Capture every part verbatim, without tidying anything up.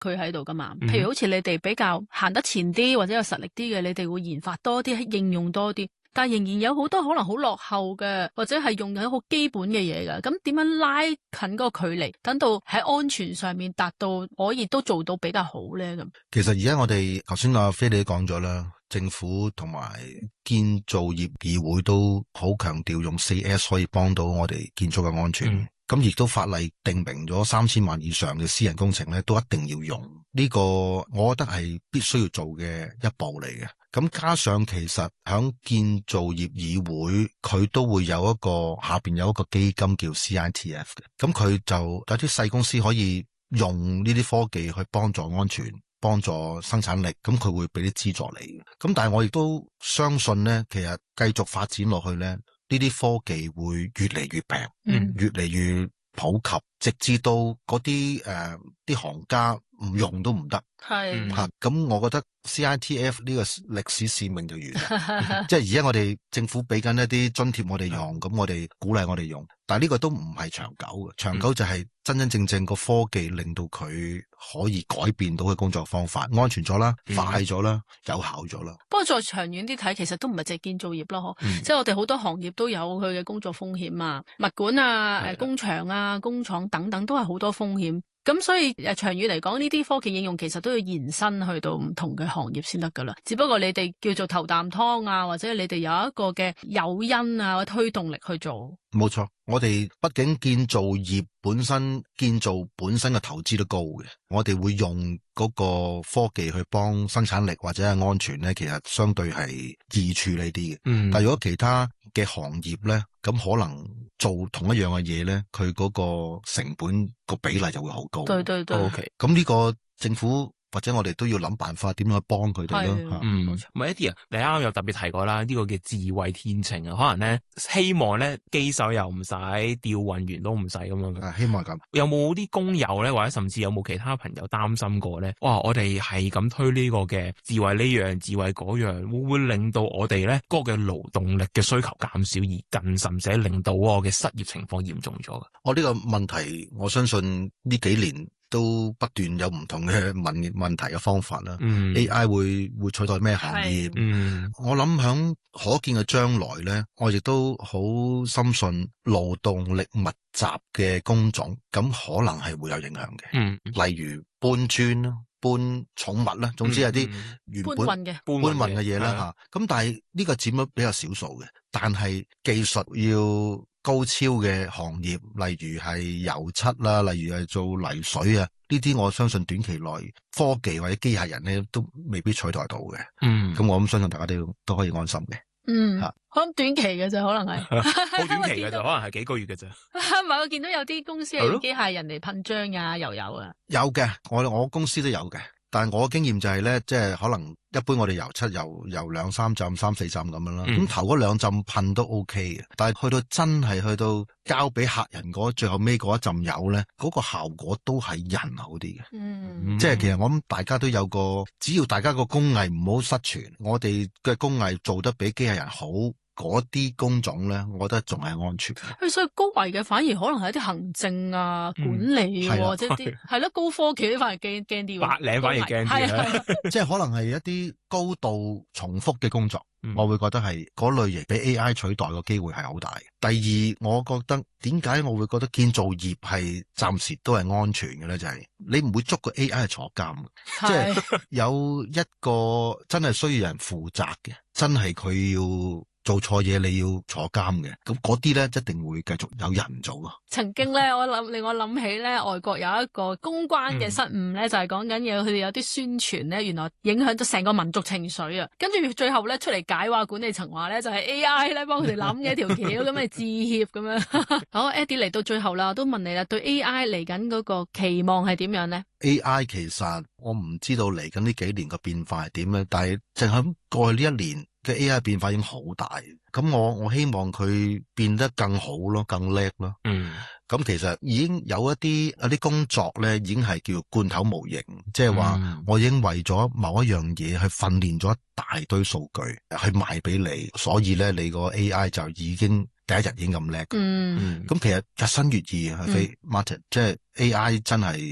佢喺度噶嘛。 嗯、 譬如好似你哋比較行得前啲或者有實力啲嘅，你哋會研發多啲，應用多啲。但係仍然有好多可能好落後嘅，或者係用緊好基本嘅嘢㗎。咁點樣拉近嗰個距離，等到喺安全上面達到可以都做到比較好咧？咁其實而家我哋頭先阿菲你都講咗啦，政府同埋建造業議會都好強調用 四 S 可以幫到我哋建築嘅安全。 嗯咁亦都法例定明咗三千萬以上嘅私人工程咧，都一定要用呢個，我覺得係必須要做嘅一步嚟嘅。咁加上其實響建造業議會，佢都會有一個下邊有一個基金叫 C I T F 嘅，咁佢就有啲細公司可以用呢啲科技去幫助安全、幫助生產力，咁佢會俾啲資助你嘅。咁但係我亦都相信咧，其實繼續發展落去咧，呢啲科技會越嚟越平， 嗯， 越嚟越普及，直至到嗰啲誒啲行家唔用都唔得。 係吓，咁我覺得 C I T F 呢個歷史使命就完啦。即係而家我哋政府俾緊一啲津貼我哋用，咁我哋鼓勵我哋用，但係呢個都唔係長久嘅，長久就係真真正正個科技令到佢可以改變到嘅工作方法，安全咗啦，快咗啦，有效咗啦。 不過再長遠啲睇，其實都唔係淨係建造業咯，嗯、即係我哋好多行業都有佢嘅工作風險啊，物管啊、誒工場啊、工廠等等都係好多風險。咁所以誒長遠嚟講，呢啲科技應用其實都要延伸去到唔同嘅行業先得噶啦。只不過你哋叫做頭啖湯啊，或者你哋有一個嘅誘因啊、推動力去做。 冇錯，我哋畢竟建造業本身建造本身嘅投資都高嘅，我哋會用嗰個科技去幫生產力或者係安全咧，其實相對係易處理啲嘅。嗯，但係如果其他嘅行業咧，咁可能做同一樣嘅嘢咧，佢嗰個成本個比例就會好高。 對對對。 OK，咁呢個政府或者我哋都要諗辦法點樣去幫佢哋咯。 嗯，唔係一啲啊，你啱啱又特別提過啦，呢、這個嘅智慧天秤啊，可能咧希望咧機手又唔使，吊運員都唔使咁樣。 啊，希望咁。 有冇啲工友咧，或者甚至有冇其他朋友擔心過咧？哇，我哋係咁推呢個嘅智慧呢樣，智慧嗰樣，會唔會令到我哋咧嗰個嘅勞動力嘅需求減少，而更甚者令到我嘅失業情況嚴重咗？ 我呢個問題，我相信呢幾年都不斷有唔同嘅問問題嘅方法啦。嗯、A I 會會取代咩行業？嗯，我諗響可見嘅將來咧，我亦都好深信勞動力密集嘅工種，咁可能係會有影響嘅。嗯，例如搬磚啦、搬寵物啦，總之係啲原本搬運嘅搬運嘅嘢啦吓。咁但係呢個佔咗比較少數嘅，但係技術要高超嘅行業，例如係油漆啦，例如係做泥水啊，呢啲我相信短期內科技或者機械人咧都未必取代到嘅。嗯，咁我諗相信大家都都可以安心嘅。 嗯，可能短期嘅啫，可能係好短期嘅就可能係幾個月嘅啫。 唔係，我見到有啲公司係用機械人嚟噴漿啊，又有啊。 有嘅，我我公司都有嘅。但係我經驗就係咧，即係可能一般我哋油漆油油兩三浸、三四浸咁樣啦。咁、嗯、頭嗰兩浸噴都 OK 嘅，但係去到真係去到交俾客人嗰最後尾嗰一浸油咧，嗰、嗰個效果都係人好啲嘅。嗯，即係其實我諗大家都有個，只要大家個工藝唔好失傳，我哋嘅工藝做得比機械人好。嗰啲工種咧，我覺得仲係安全。 所以高危嘅反而可能係一啲行政啊、嗯、管理或者啲係咯高科技啲反而驚驚啲。 白領反而驚啲， 即係可能係一啲高度重複嘅工作，嗯、我會覺得係嗰類型俾 A I 取代嘅機會係好大。第二，我覺得點解我會覺得建造業係暫時都係安全嘅咧？就係、是、你唔會捉個 A I 去坐監，即係有一個真係需要人負責嘅，真係佢要。做錯嘢你要坐監嘅，咁嗰啲咧一定會繼續有人做咯。 曾經咧，我諗令我諗起咧，外國有一個公關嘅失誤咧，嗯、就係講緊嘢，佢哋有啲宣傳咧，原來影響咗成個民族情緒啊。跟住最後咧出嚟解話，管理層話咧就係 A I 咧幫佢哋諗嘅一條橋，咁嚟致歉咁樣。好 ，Eddie 嚟到最後啦，我都問你啦，對 A I 嚟緊嗰個期望係點樣咧 ？A I 其實我唔知道嚟緊呢幾年個變化係點咧，但係淨係過去呢一年。嘅 A I 變化已經好大，咁我我希望佢變得更好咯，更叻咯。嗯，咁其實已經有一啲有啲工作咧，已經係叫罐頭模型，即係話我已經為咗某一樣嘢去訓練咗一大堆數據去賣俾你，所以咧你個 A I 就已經第一日已經咁叻。嗯，咁其實日新月異啊，飛 Martin，即係 A I 真係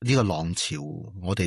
呢個浪潮，我哋